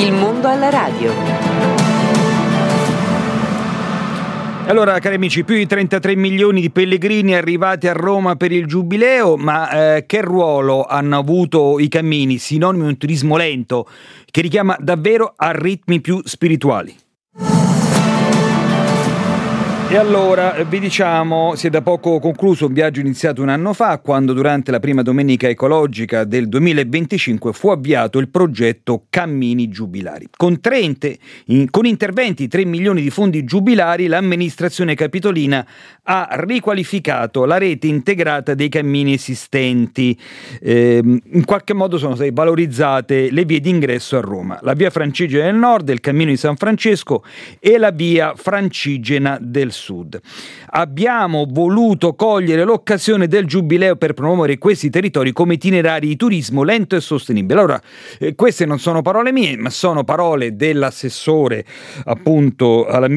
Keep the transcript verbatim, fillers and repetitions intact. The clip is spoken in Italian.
Il mondo alla radio. Allora, cari amici, più di trentatré milioni di pellegrini arrivati a Roma per il Giubileo, ma eh, che ruolo hanno avuto i cammini, sinonimo di un turismo lento che richiama davvero a ritmi più spirituali? E allora vi diciamo, si è da poco concluso un viaggio iniziato un anno fa, quando durante la prima domenica ecologica del duemilaventicinque fu avviato il progetto Cammini Giubilari. Con, trenta, in, con interventi di tre milioni di fondi giubilari, l'amministrazione capitolina ha riqualificato la rete integrata dei cammini esistenti. Eh, in qualche modo sono state valorizzate le vie d'ingresso a Roma: la via Francigena del Nord, il cammino di San Francesco e la via Francigena del Sud. Abbiamo voluto cogliere l'occasione del Giubileo per promuovere questi territori come itinerari di turismo lento e sostenibile. Allora, eh, queste non sono parole mie, ma sono parole dell'assessore appunto alla